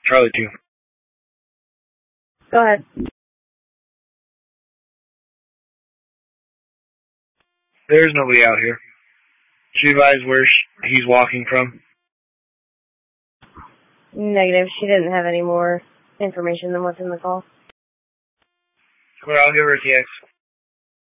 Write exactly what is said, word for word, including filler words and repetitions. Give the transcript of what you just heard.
Charlie two. Go ahead. There's nobody out here. She advised where he's walking from. Negative. She didn't have any more information than what's in the call. Well, I'll give her a T X.